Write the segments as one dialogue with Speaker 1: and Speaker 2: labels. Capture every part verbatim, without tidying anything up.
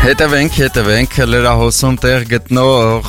Speaker 1: Հետևենք, հետևենք լրահոսում տեղ գտնող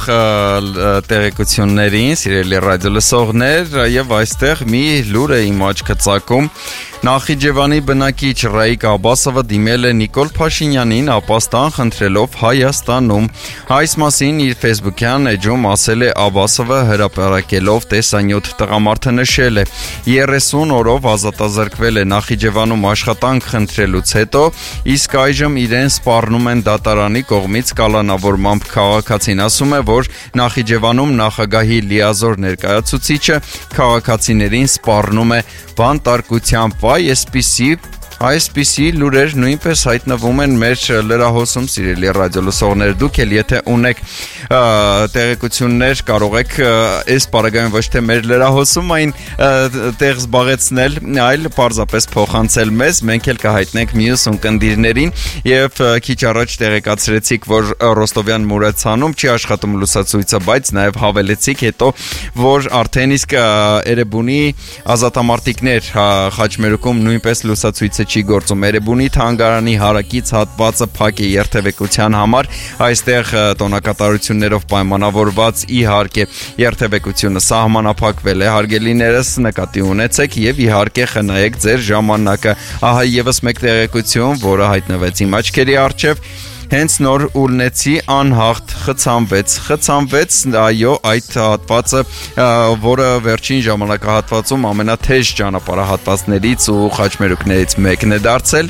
Speaker 1: տեղեկություններին, սիրելի ռադիո լսողներ, եւ այստեղ մի լուր է իմ աչքը ծակում։ Նախիջևանի բնակիչ Ռայիկ Աբասովը դիմել է Նիկոլ Փաշինյանին ապաստան խնդրելով Հայաստանում։ Այս մասին իր Facebook-յան էջում ասել է Աբասովը, հրապարակելով տեսանյութ տղամարդը նշել է. երեսուն օրով ազատազրկվել է Նախիջևանում աշխատանք խնդրելուց հետո, իսկ այժմ իրեն սպառնում են դատարանի կողմից կալանավորմամբ։ Քաղաքացին ասում է, որ Նախիջևանում նախագահի լիազոր ներկայացուցիչը քաղաքացիներին սպառնում է բանտարկությամբ։ Այսպիսի Այսպիսի լուրեր նույնպես հայտնվում են մեր լրահոսում, սիրելի ռադիո լսողներ, դուք էլ եթե ունեք տեղեկություններ, կարող եք այս պարագայում ոչ թե մեր լրահոսում այն տեղ զբաղեցնել, այլ պարզապես փոխանցել մեզ, մենք էլ կհայտնենք մյուս ունկնդիրներին, եւ քիչ առաջ տեղեկացրեցիք, որ Ռոստովյան Մուրացանում չի աշխատում լուսացույցը, բայց նաեւ հավելեցիք հետո, որ արդեն իսկ Էրեբունի ազատամարտիկներ Խաչմերուկում նույնպես լուսացույցը չի գործում։ Էրեբունի թանգարանի հարակից հատվածը փակ է երթևեկության համար, այստեղ տոնակատարություններով պայմանավորված իհարկե երթևեկությունը սահմանափակվել է, հարգելիներս նկատի ունեցեք եւ իհարկե խնայեք ձեր ժամանակը։ Ահա եւս մեկ տեղեկություն, որը հայտնվեց իմ աչքերի առջև, հենց նոր Ուլնեցի անհաղթ խցանվեց, խցանվեց, այո, այդ հատվածը, որը վերջին ժամանակահատվածում ամենաթեժ ճանապարհահատվածներից ու խաչմերուկներից մեկն է դարձել։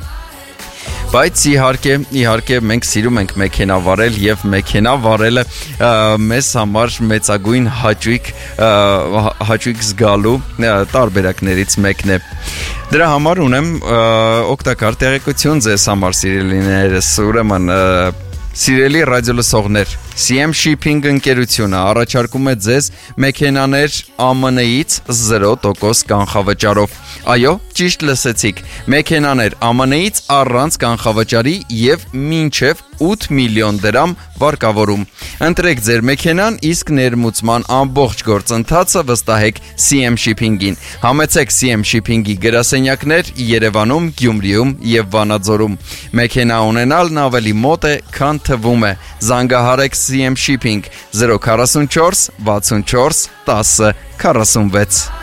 Speaker 1: Բայց իհարկե, իհարկե մենք սիրում ենք մեքենա վարել եւ մեքենա վարելը մեզ համար մեծագույն հաճույք հաճույք զգալու տարբերակներից մեկն է։ Դրա համար ունեմ օգտակար տեղեկություն ձեզ համար, սիրելիներս, ուրեմն սիրելի ռադիո լսողներ, Սի Էմ Shipping ընկերությունը առաջարկում է ձեզ մեքենաներ Ա Մ Ն-ից զրո տոկոս կանխավճարով։ Այո, ճիշտ լսեցիք, մեքենաներ Ա Մ Ն-ից առանց կանխավճարի եւ մինչեւ ութ միլիոն դրամ վարկավորում։ Ընտրեք ձեր մեքենան, իսկ ներմուծման ամբողջ գործընթացը վստահեք Սի Էմ Shipping-ին։ Համեցեք Սի Էմ Shipping-ի գրասենյակներ Երևանում, Գյումրիում եւ Վանաձորում։ Մեքենա ունենալն ավելի մոտ է, քան թվում է։ Զանգահարեք Սի Էմ Shipping զրո քառասունչորս վաթսունչորս տասը քառասունվեց։